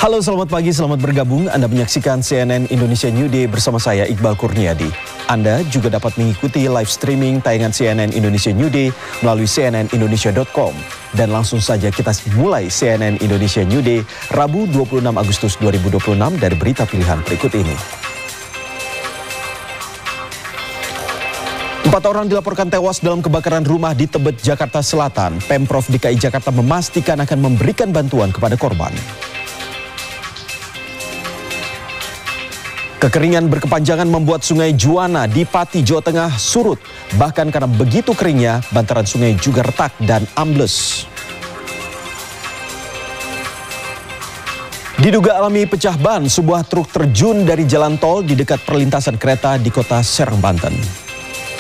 Halo, selamat pagi, selamat bergabung. Anda menyaksikan CNN Indonesia New Day bersama saya, Iqbal Kurniadi. Anda juga dapat mengikuti live streaming tayangan CNN Indonesia New Day melalui cnnindonesia.com. Dan langsung saja kita mulai CNN Indonesia New Day, Rabu 26 Agustus 2026 dari berita pilihan berikut ini. 4 orang dilaporkan tewas dalam kebakaran rumah di Tebet, Jakarta Selatan. Pemprov DKI Jakarta memastikan akan memberikan bantuan kepada korban. Kekeringan berkepanjangan membuat Sungai Juwana di Pati, Jawa Tengah surut. Bahkan karena begitu keringnya, bantaran sungai juga retak dan ambles. Diduga alami pecah ban, sebuah truk terjun dari jalan tol di dekat perlintasan kereta di kota Serang, Banten.